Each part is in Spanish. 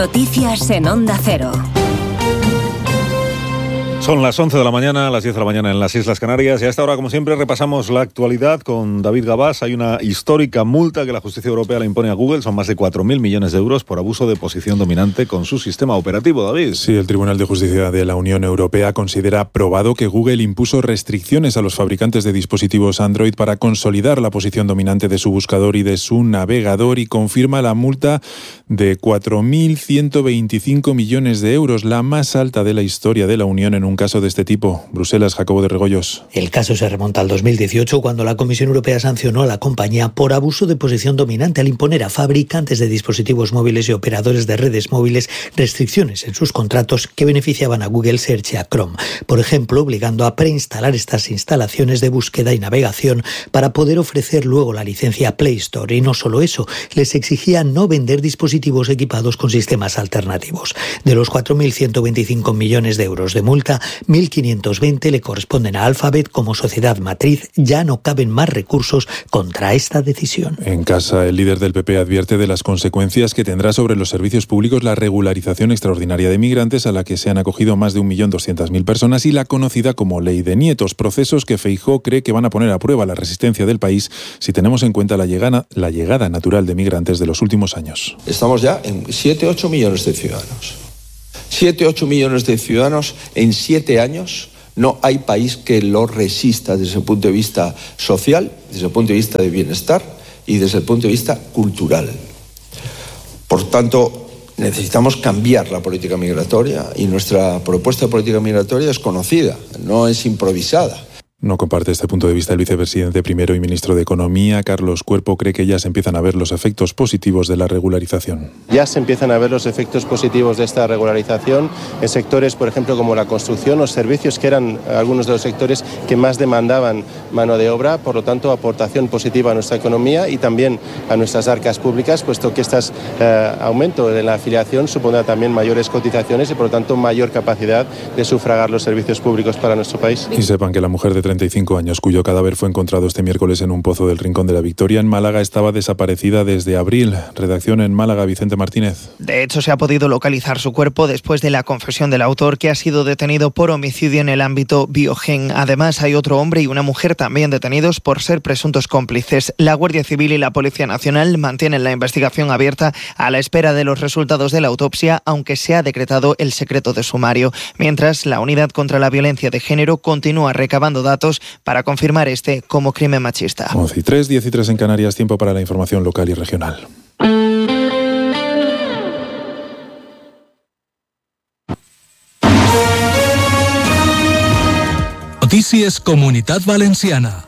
Noticias en Onda Cero. Son las 11 de la mañana, las 10 de la mañana en las Islas Canarias, y a esta hora, como siempre, repasamos la actualidad con David Gabás. Hay una histórica multa que la justicia europea le impone a Google, son más de 4.000 millones de euros por abuso de posición dominante con su sistema operativo, David. Sí, el Tribunal de Justicia de la Unión Europea considera probado que Google impuso restricciones a los fabricantes de dispositivos Android para consolidar la posición dominante de su buscador y de su navegador, y confirma la multa de 4.125 millones de euros, la más alta de la historia de la Unión en un caso de este tipo. Bruselas, Jacobo de Regoyos. El caso se remonta al 2018, cuando la Comisión Europea sancionó a la compañía por abuso de posición dominante al imponer a fabricantes de dispositivos móviles y operadores de redes móviles restricciones en sus contratos que beneficiaban a Google Search y a Chrome. Por ejemplo, obligando a preinstalar estas instalaciones de búsqueda y navegación para poder ofrecer luego la licencia Play Store. Y no solo eso, les exigía no vender dispositivos equipados con sistemas alternativos. De los 4.125 millones de euros de multa, 1.520 le corresponden a Alphabet como sociedad matriz. Ya no caben más recursos contra esta decisión. En casa, el líder del PP advierte de las consecuencias que tendrá sobre los servicios públicos la regularización extraordinaria de migrantes, a la que se han acogido más de 1.200.000 personas, y la conocida como Ley de Nietos, procesos que Feijóo cree que van a poner a prueba la resistencia del país si tenemos en cuenta la llegada natural de migrantes de los últimos años. Estamos ya en 7-8 millones de ciudadanos. 7-8 millones de ciudadanos en 7 años. No hay país que lo resista desde el punto de vista social, desde el punto de vista de bienestar y desde el punto de vista cultural. Por tanto, necesitamos cambiar la política migratoria, y nuestra propuesta de política migratoria es conocida, no es improvisada. No comparte este punto de vista el vicepresidente primero y ministro de Economía, Carlos Cuerpo. Cree que ya se empiezan a ver los efectos positivos de la regularización. Ya se empiezan a ver los efectos positivos de esta regularización en sectores, por ejemplo, como la construcción o servicios, que eran algunos de los sectores que más demandaban mano de obra. Por lo tanto, aportación positiva a nuestra economía y también a nuestras arcas públicas, puesto que este aumento de la afiliación supondrá también mayores cotizaciones y, por lo tanto, mayor capacidad de sufragar los servicios públicos para nuestro país. Y sepan que la mujer de 35 años, cuyo cadáver fue encontrado este miércoles en un pozo del Rincón de la Victoria, en Málaga, estaba desaparecida desde abril. Redacción en Málaga, Vicente Martínez. De hecho, se ha podido localizar su cuerpo después de la confesión del autor, que ha sido detenido por homicidio en el ámbito Biogen. Además, hay otro hombre y una mujer también detenidos por ser presuntos cómplices. La Guardia Civil y la Policía Nacional mantienen la investigación abierta a la espera de los resultados de la autopsia, aunque se ha decretado el secreto de sumario. Mientras, la Unidad contra la Violencia de Género continúa recabando datos para confirmar este como crimen machista. 11:03, 10:03 en Canarias, tiempo para la información local y regional. Notícies Comunitat Valenciana.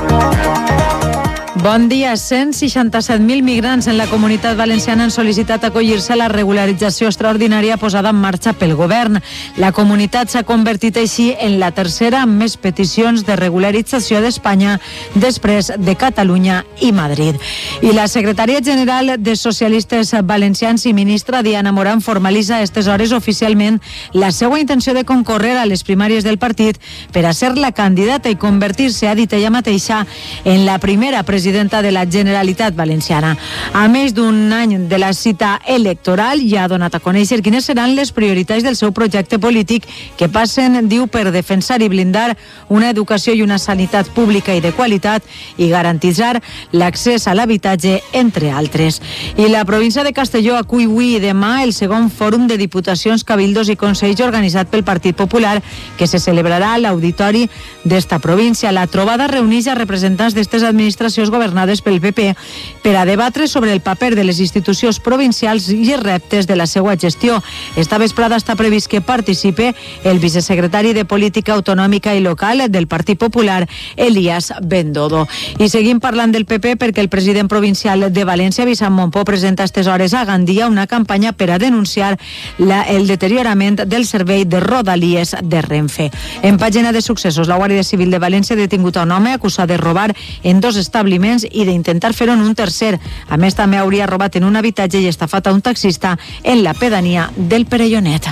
Bon dia. 167.000 migrants en la Comunitat Valenciana han sol·licitat acollir-se a la regularització extraordinària posada en marxa pel govern. La comunitat s'ha convertit així en la tercera amb més peticions de regularització d'Espanya, després de Catalunya i Madrid. I la secretària general de Socialistes Valencians i ministra Diana Morán formalitza a aquestes hores oficialment la seva intenció de concórrer a les primàries del partit per a ser la candidata i convertir-se, ha dit ella mateixa, en la primera presidenta de la Generalitat Valenciana. A més d'un any de la cita electoral, ja ha donat a conèixer quines seran les prioritats del seu projecte polític, que passen, diu, per defensar i blindar una educació i una sanitat pública i de qualitat i garantitzar l'accés a l'habitatge, entre altres. I la província de Castelló acull avui i demà el segon fòrum de diputacions, cabildos i consells organitzat pel Partit Popular, que se celebrarà a l'auditori d'esta província. La trobada reuneix a representants d'estes administracions governades pel PP per a debatre sobre el paper de les institucions provincials i els reptes de la seva gestió. Esta vesprada està previst que participe el vicesecretari de Política Autonòmica i Local del Partit Popular, Elías Bendodo. I seguim parlant del PP perquè el president provincial de València, Vicent Montpó, presenta a aquestes hores a Gandia una campanya per a denunciar el deteriorament del servei de Rodalies de Renfe. En pàgina de successos, la Guàrdia Civil de València ha detingut a un home acusat de robar en 2 establiments i d'intentar fer-ho en un tercer. A més, també hauria robat en un habitatge i estafat a un taxista en la pedania del Perellonet.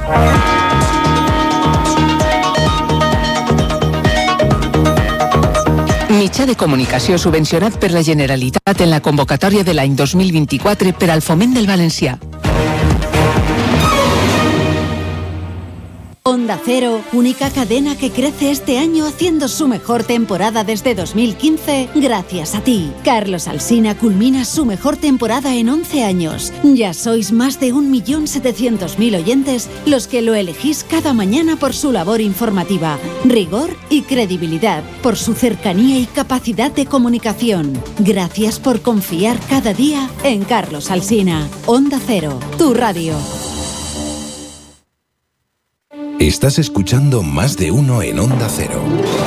Mitjà de comunicació subvencionat per la Generalitat en la convocatòria de l'any 2024 per al foment del valencià. Onda Cero, única cadena que crece este año haciendo su mejor temporada desde 2015 gracias a ti. Carlos Alsina culmina su mejor temporada en 11 años. Ya sois más de 1.700.000 oyentes los que lo elegís cada mañana por su labor informativa, rigor y credibilidad, por su cercanía y capacidad de comunicación. Gracias por confiar cada día en Carlos Alsina. Onda Cero, tu radio. Estás escuchando Más de Uno en Onda Cero.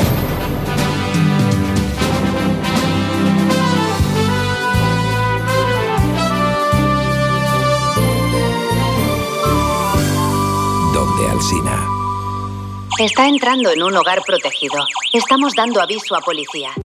Donde Alsina. Está entrando en un hogar protegido. Estamos dando aviso a policía.